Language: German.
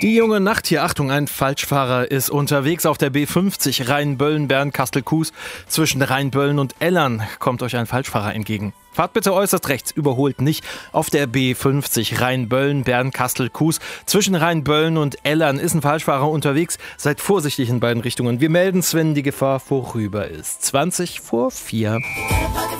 Die junge Nacht hier, Achtung, ein Falschfahrer ist unterwegs auf der B50 Rheinböllen-Bern-Kastel-Kues. Zwischen Rheinböllen und Ellern kommt euch ein Falschfahrer entgegen. Fahrt bitte äußerst rechts, überholt nicht. Auf der B50 Rheinböllen-Bern-Kastel-Kues. Zwischen Rheinböllen und Ellern ist ein Falschfahrer unterwegs. Seid vorsichtig in beiden Richtungen. Wir melden es, wenn die Gefahr vorüber ist. 4:20.